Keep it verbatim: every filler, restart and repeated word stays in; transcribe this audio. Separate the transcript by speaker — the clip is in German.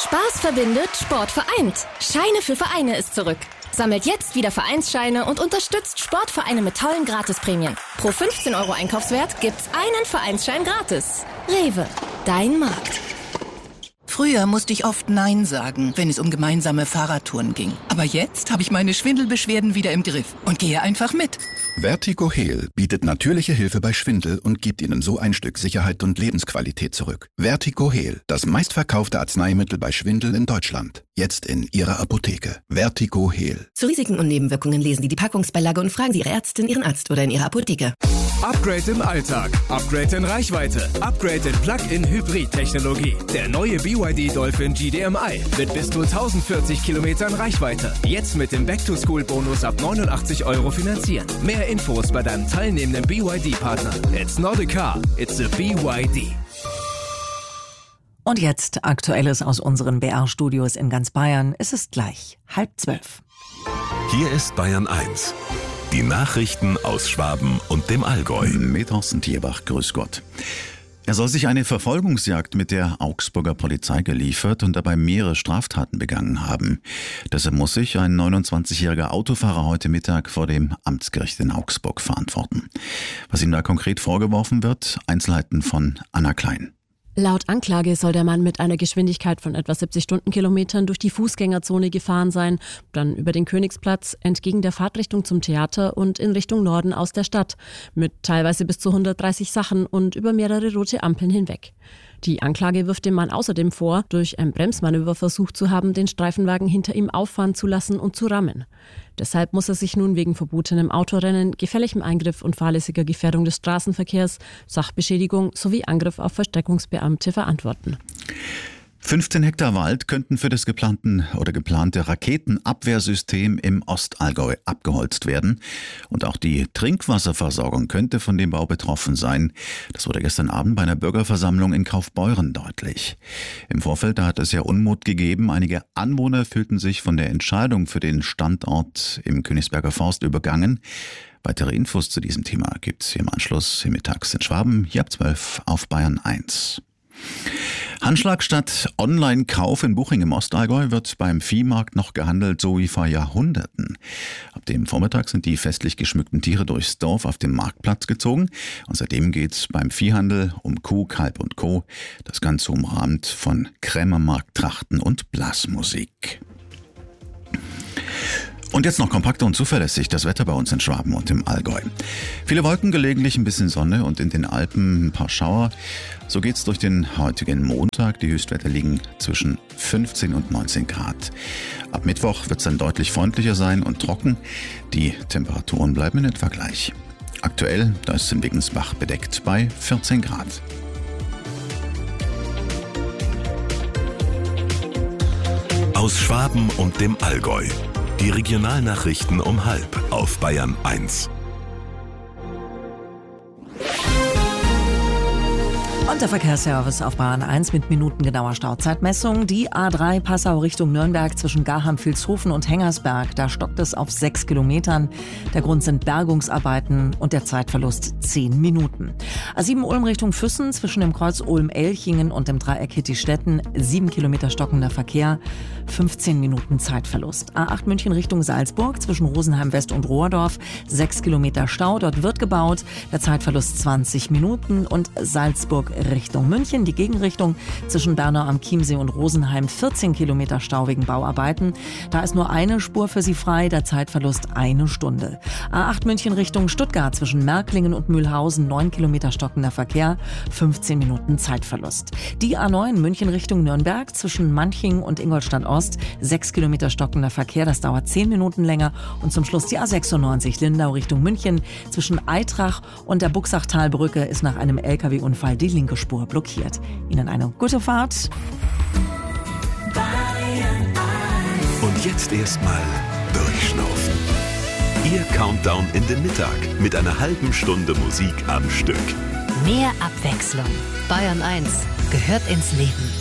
Speaker 1: Spaß verbindet, Sport vereint. Scheine für Vereine ist zurück. Sammelt jetzt wieder Vereinsscheine und unterstützt Sportvereine mit tollen Gratisprämien. Pro fünfzehn Euro Einkaufswert gibt's einen Vereinsschein gratis. Rewe, dein Markt.
Speaker 2: Früher musste ich oft Nein sagen, wenn es um gemeinsame Fahrradtouren ging. Aber jetzt habe ich meine Schwindelbeschwerden wieder im Griff und gehe einfach mit.
Speaker 3: Vertigo Heal bietet natürliche Hilfe bei Schwindel und gibt Ihnen so ein Stück Sicherheit und Lebensqualität zurück. Vertigo Heal, das meistverkaufte Arzneimittel bei Schwindel in Deutschland. Jetzt in Ihrer Apotheke. Vertigo Heal.
Speaker 4: Zu Risiken und Nebenwirkungen lesen Sie die Packungsbeilage und fragen Sie Ihre Ärztin, Ihren Arzt oder in Ihrer Apotheke.
Speaker 5: Upgrade im Alltag, Upgrade in Reichweite, Upgrade in Plug-in-Hybrid-Technologie. Der neue B Y D Dolphin G D M I mit bis zu tausendvierzig Kilometern Reichweite. Jetzt mit dem Back-to-School-Bonus ab neunundachtzig Euro finanzieren. Mehr Infos bei deinem teilnehmenden B Y D-Partner. It's not a car, it's a B Y D.
Speaker 6: Und jetzt Aktuelles aus unseren B R-Studios in ganz Bayern. Es ist gleich halb zwölf.
Speaker 7: Hier ist Bayern eins. Die Nachrichten aus Schwaben und dem Allgäu.
Speaker 8: Mit Thorsten Tierbach, grüß Gott. Er soll sich eine Verfolgungsjagd mit der Augsburger Polizei geliefert und dabei mehrere Straftaten begangen haben. Deshalb muss sich ein neunundzwanzigjähriger Autofahrer heute Mittag vor dem Amtsgericht in Augsburg verantworten. Was ihm da konkret vorgeworfen wird, Einzelheiten von Anna Klein.
Speaker 9: Laut Anklage soll der Mann mit einer Geschwindigkeit von etwa siebzig Stundenkilometern durch die Fußgängerzone gefahren sein, dann über den Königsplatz, entgegen der Fahrtrichtung zum Theater und in Richtung Norden aus der Stadt, mit teilweise bis zu hundertdreißig Sachen und über mehrere rote Ampeln hinweg. Die Anklage wirft dem Mann außerdem vor, durch ein Bremsmanöver versucht zu haben, den Streifenwagen hinter ihm auffahren zu lassen und zu rammen. Deshalb muss er sich nun wegen verbotenem Autorennen, gefährlichem Eingriff und fahrlässiger Gefährdung des Straßenverkehrs, Sachbeschädigung sowie Angriff auf Verstreckungsbeamte verantworten.
Speaker 8: fünfzehn Hektar Wald könnten für das geplanten oder geplante Raketenabwehrsystem im Ostallgäu abgeholzt werden. Und auch die Trinkwasserversorgung könnte von dem Bau betroffen sein. Das wurde gestern Abend bei einer Bürgerversammlung in Kaufbeuren deutlich. Im Vorfeld da hat es ja Unmut gegeben. Einige Anwohner fühlten sich von der Entscheidung für den Standort im Königsberger Forst übergangen. Weitere Infos zu diesem Thema gibt es hier im Anschluss im Mittags in Schwaben, hier ab zwölf auf Bayern eins. Handschlag statt Online-Kauf in Buching im Ostallgäu wird beim Viehmarkt noch gehandelt, so wie vor Jahrhunderten. Ab dem Vormittag sind die festlich geschmückten Tiere durchs Dorf auf dem Marktplatz gezogen und seitdem geht's beim Viehhandel um Kuh, Kalb und Co. Das Ganze umrahmt von Krämermarkttrachten und Blasmusik. Und jetzt noch kompakt und zuverlässig das Wetter bei uns in Schwaben und im Allgäu. Viele Wolken, gelegentlich ein bisschen Sonne und in den Alpen ein paar Schauer. So geht's durch den heutigen Montag. Die Höchstwerte liegen zwischen fünfzehn und neunzehn Grad. Ab Mittwoch wird's dann deutlich freundlicher sein und trocken. Die Temperaturen bleiben in etwa gleich. Aktuell, da ist es in Wiggensbach bedeckt bei vierzehn Grad.
Speaker 7: Aus Schwaben und dem Allgäu. Die Regionalnachrichten um halb auf Bayern eins.
Speaker 6: Und der Verkehrsservice auf Bayern eins mit minutengenauer Stauzeitmessung. Die A drei Passau Richtung Nürnberg zwischen Garham-Vilshofen und Hengersberg. Da stockt es auf sechs Kilometern. Der Grund sind Bergungsarbeiten und der Zeitverlust zehn Minuten. A sieben Ulm Richtung Füssen zwischen dem Kreuz Ulm-Elchingen und dem Dreieck Hittistetten. sieben Kilometer stockender Verkehr, fünfzehn Minuten Zeitverlust. A acht München Richtung Salzburg zwischen Rosenheim West und Rohrdorf. sechs Kilometer Stau, dort wird gebaut. Der Zeitverlust zwanzig Minuten. Und Salzburg Richtung München, die Gegenrichtung zwischen Bernau am Chiemsee und Rosenheim, vierzehn Kilometer Stau wegen Bauarbeiten. Da ist nur eine Spur für Sie frei, der Zeitverlust eine Stunde. A acht München Richtung Stuttgart zwischen Märklingen und Mühlhausen, neun Kilometer stockender Verkehr, fünfzehn Minuten Zeitverlust. Die A neun München Richtung Nürnberg zwischen Manching und Ingolstadt Ost, sechs Kilometer stockender Verkehr, das dauert zehn Minuten länger. Und zum Schluss die A sechsundneunzig Lindau Richtung München zwischen Eitrach und der Buxachtalbrücke ist nach einem L K W-Unfall die linke Spur blockiert. Ihnen eine gute Fahrt.
Speaker 7: Und jetzt erstmal durchschnaufen. Ihr Countdown in den Mittag mit einer halben Stunde Musik am Stück.
Speaker 10: Mehr Abwechslung. Bayern eins gehört ins Leben.